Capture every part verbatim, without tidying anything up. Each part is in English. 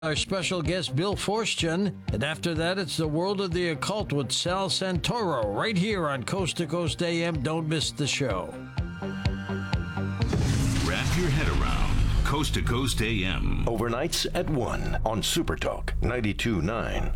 Our special guest, Bill Forstchen. And after that, it's the World of the Occult with Sal Santoro, right here on Coast to Coast A M. Don't miss the show. Wrap your head around Coast to Coast A M. Overnights at one on Super Talk ninety-two point nine.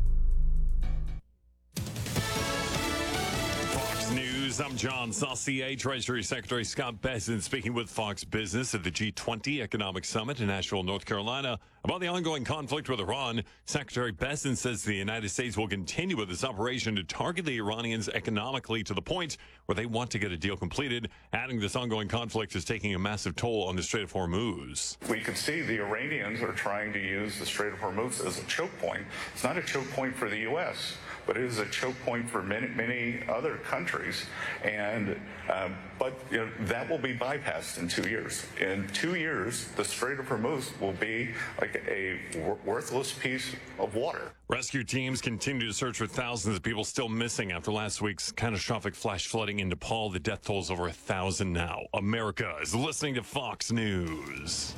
I'm John Saucier. Treasury Secretary Scott Bessent speaking with Fox Business at the G twenty Economic Summit in Asheville, North Carolina. About the ongoing conflict with Iran, Secretary Bessent says the United States will continue with this operation to target the Iranians economically to the point where they want to get a deal completed, adding this ongoing conflict is taking a massive toll on the Strait of Hormuz. We could see the Iranians are trying to use the Strait of Hormuz as a choke point. It's not a choke point for the U S, but it is a choke point for many, many other countries. And um, but you know, that will be bypassed in two years. In two years, the Strait of Hormuz will be like a wor- worthless piece of water. Rescue teams continue to search for thousands of people still missing after last week's catastrophic flash flooding in Nepal. The death toll is over a thousand now. America is listening to Fox News.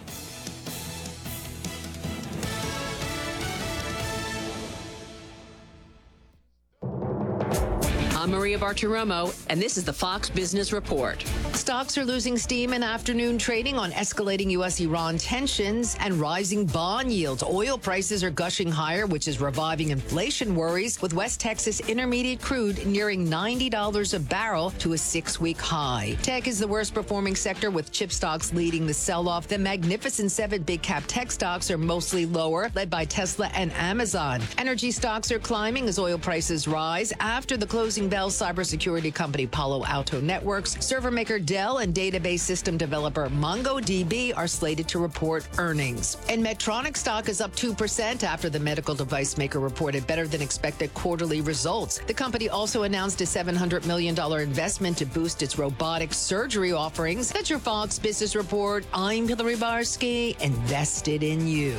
I'm Maria Bartiromo, and this is the Fox Business Report. Stocks are losing steam in afternoon trading on escalating U S Iran tensions and rising bond yields. Oil prices are gushing higher, which is reviving inflation worries, with West Texas Intermediate crude nearing ninety dollars a barrel to a six-week high. Tech is the worst performing sector, with chip stocks leading the sell-off. The Magnificent Seven big-cap tech stocks are mostly lower, led by Tesla and Amazon. Energy stocks are climbing as oil prices rise after the closing bell. Cybersecurity company Palo Alto Networks, server maker Dell, and database system developer MongoDB are slated to report earnings. And Medtronic stock is up two percent after the medical device maker reported better than expected quarterly results. The company also announced a seven hundred million dollars investment to boost its robotic surgery offerings. That's your Fox Business Report. I'm Hillary Barsky, invested in you.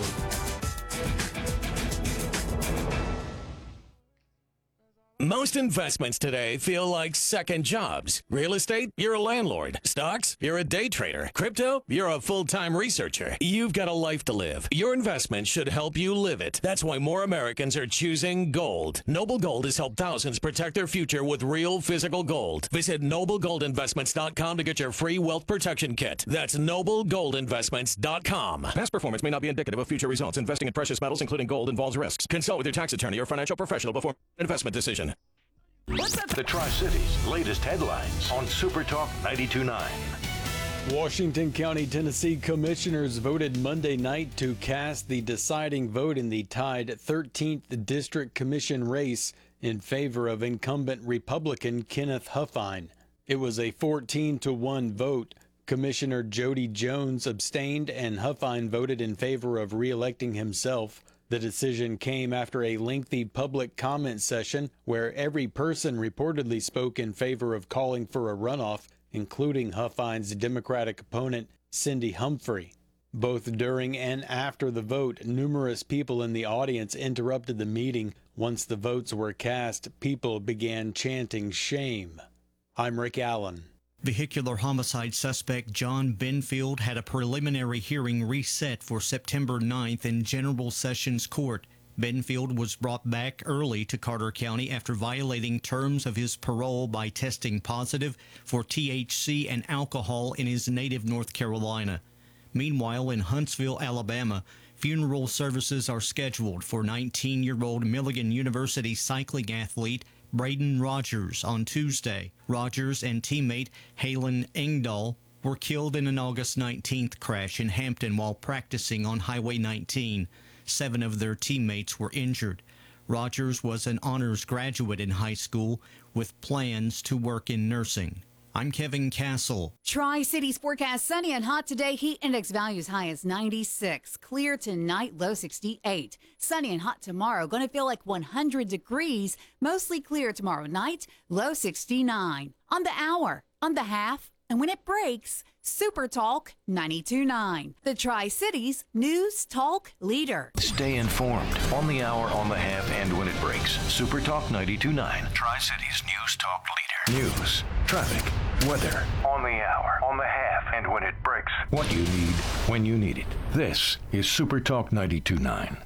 Most investments today feel like second jobs. Real estate, you're a landlord. Stocks, you're a day trader. Crypto, you're a full-time researcher. You've got a life to live. Your investment should help you live it. That's why more Americans are choosing gold. Noble Gold has helped thousands protect their future with real physical gold. Visit noble gold investments dot com to get your free wealth protection kit. That's noble gold investments dot com. Past performance may not be indicative of future results. Investing in precious metals, including gold, involves risks. Consult with your tax attorney or financial professional before an investment decision. What's up? The Tri-Cities' latest headlines on Super Talk ninety-two point nine. Washington County, Tennessee commissioners voted Monday night to cast the deciding vote in the tied thirteenth District Commission race in favor of incumbent Republican Kenneth Huffine. It was a fourteen to one vote. Commissioner Jody Jones abstained, and Huffine voted in favor of re-electing himself. The decision came after a lengthy public comment session where every person reportedly spoke in favor of calling for a runoff, including Huffine's Democratic opponent, Cindy Humphrey. Both during and after the vote, numerous people in the audience interrupted the meeting. Once the votes were cast, people began chanting shame. I'm Rick Allen. Vehicular homicide suspect John Benfield had a preliminary hearing reset for September ninth in General Sessions Court. Benfield was brought back early to Carter County after violating terms of his parole by testing positive for T H C and alcohol in his native North Carolina. Meanwhile, in Huntsville, Alabama, funeral services are scheduled for nineteen-year-old Milligan University cycling athlete Braden Rogers on Tuesday. Rogers and teammate Halen Engdahl were killed in an August nineteenth crash in Hampton while practicing on Highway nineteen. Seven of their teammates were injured. Rogers was an honors graduate in high school with plans to work in nursing. I'm Kevin Castle. Tri-Cities forecast sunny and hot today. Heat index values high as ninety-six. Clear tonight, low sixty-eight. Sunny and hot tomorrow. Going to feel like one hundred degrees. Mostly clear tomorrow night, low sixty-nine. On the hour, on the half, and when it breaks, Super Talk ninety-two point nine. The Tri-Cities News Talk Leader. Stay informed on the hour, on the half, and when it breaks. Super Talk ninety-two point nine. Tri-Cities News Talk Leader. News, traffic, weather. On the hour, on the half, And when it breaks, what you need when you need it. This is Super Talk ninety-two point nine.